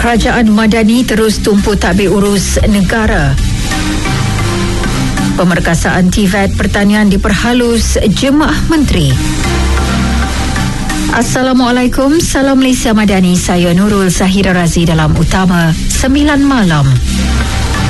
Kerajaan Madani terus tumpu tadbir urus negara. Pemerkasaan TVET Pertanian diperhalus Jemaah Menteri. Assalamualaikum, Salam Malaysia Madani. Saya Nurul Zahira Razi dalam Utama 9 malam.